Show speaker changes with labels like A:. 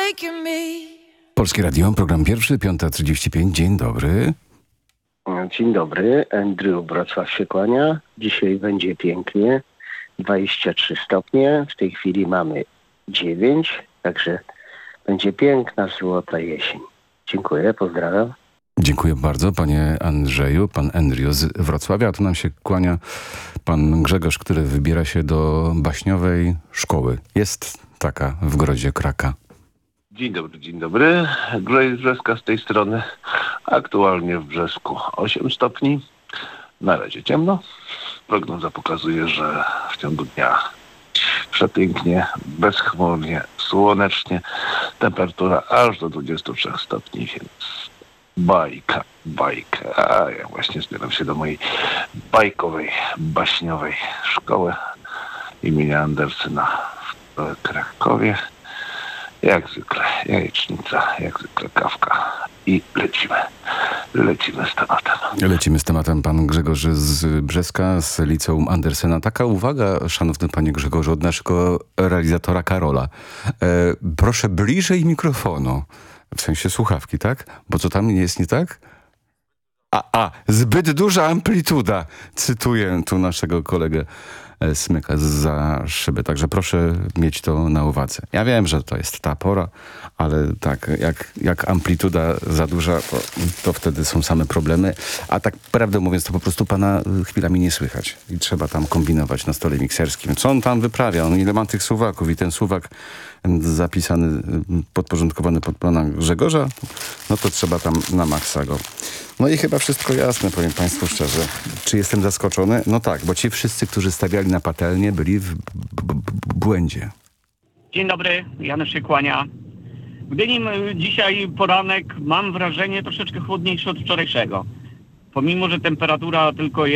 A: making me.
B: Polskie Radio, program pierwszy, 5:35. Dzień dobry.
C: Dzień dobry, Andrew, Wrocław się kłania. Dzisiaj będzie pięknie, 23 stopnie, w tej chwili mamy 9, także będzie piękna, złota jesień. Dziękuję, pozdrawiam.
B: Dziękuję bardzo, panie Andrzeju. Pan Andrew z Wrocławia, a tu nam się kłania pan Grzegorz, który wybiera się do baśniowej szkoły. Jest taka w Grodzie Kraka.
D: Dzień dobry, dzień dobry. Grzej z Brzeska z tej strony. Aktualnie w Brzesku 8 stopni. Na razie ciemno. Prognoza pokazuje, że w ciągu dnia przepięknie, bezchmurnie, słonecznie. Temperatura aż do 23 stopni, więc bajka. A ja właśnie zbieram się do mojej bajkowej, baśniowej szkoły imienia Andersena w Krakowie. Jak zwykle jajecznica, jak zwykle kawka i lecimy z tematem.
B: Lecimy z tematem. Pan Grzegorz z Brzeska, z Liceum Andersena. Taka uwaga, szanowny panie Grzegorzu, od naszego realizatora Karola. Proszę bliżej mikrofonu. W sensie słuchawki, tak? Bo co tam jest nie tak? Zbyt duża amplituda. Cytuję tu naszego kolegę Smyka za szyby. Także proszę mieć to na uwadze. Ja wiem, że to jest ta pora, ale tak, jak amplituda za duża, to wtedy są same problemy. A tak prawdę mówiąc, to po prostu pana chwilami nie słychać. I trzeba tam kombinować na stole mikserskim. Co on tam wyprawia? Ile ma tych suwaków? I ten suwak zapisany, podporządkowany pod pana Grzegorza, no to trzeba tam na maksa go. No i chyba wszystko jasne, powiem państwu szczerze. Czy jestem zaskoczony? No tak, bo ci wszyscy, którzy stawiali na patelnię, byli w błędzie.
E: Dzień dobry, Janusz się kłania. W Gdyni dzisiaj poranek, mam wrażenie, troszeczkę chłodniejszy od wczorajszego. Pomimo, że temperatura tylko